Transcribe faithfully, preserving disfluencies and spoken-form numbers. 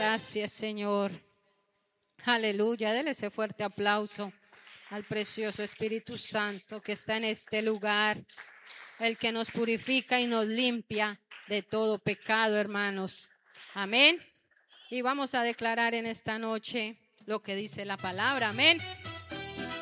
Gracias, Señor. Aleluya. Dele ese fuerte aplauso al precioso Espíritu Santo que está en este lugar, el que nos purifica y nos limpia de todo pecado, hermanos. Amén. Y vamos a declarar en esta noche lo que dice la palabra. Amén.